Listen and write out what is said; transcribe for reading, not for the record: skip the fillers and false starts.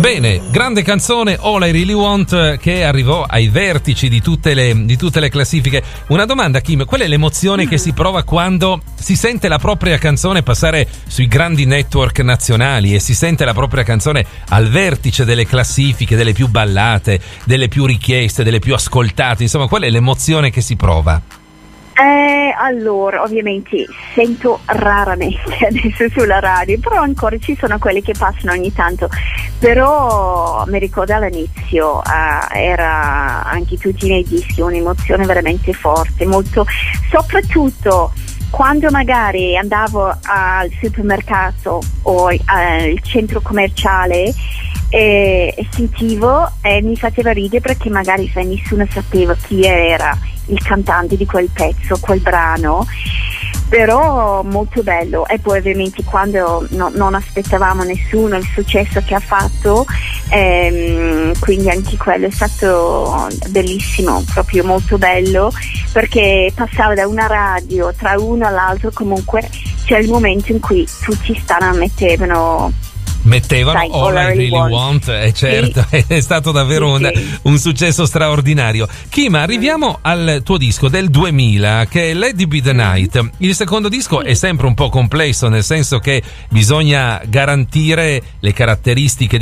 Bene, grande canzone All I Really Want, che arrivò ai vertici di tutte le classifiche. Una domanda, Kim, qual è l'emozione che si prova quando si sente la propria canzone passare sui grandi network nazionali e si sente la propria canzone al vertice delle classifiche, delle più ballate, delle più richieste, delle più ascoltate? Insomma, qual è l'emozione che si prova? Allora, ovviamente sento raramente adesso sulla radio, però ancora ci sono quelli che passano ogni tanto. Però mi ricordo all'inizio era anche tutti i miei dischi un'emozione veramente forte, molto, soprattutto quando magari andavo al supermercato o al centro commerciale e sentivo e mi faceva ridere, perché magari nessuno sapeva chi era il cantante di quel pezzo, quel brano, però molto bello. E poi ovviamente quando non aspettavamo nessuno il successo che ha fatto, quindi anche quello è stato bellissimo, proprio molto bello, perché passava da una radio tra uno all'altro, comunque c'è il momento in cui tutti mettevano All I Really Want, certo, sì. È stato davvero un successo straordinario. Kim, arriviamo al tuo disco del 2000, che è Let It Be The Night. Il secondo disco è sempre un po' complesso, nel senso che bisogna garantire le caratteristiche